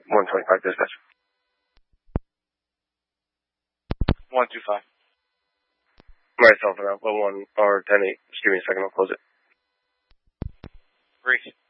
125 dispatch. 125. Myself and Alpha 1 or 10-8. Just give me a second, I'll close it. Great.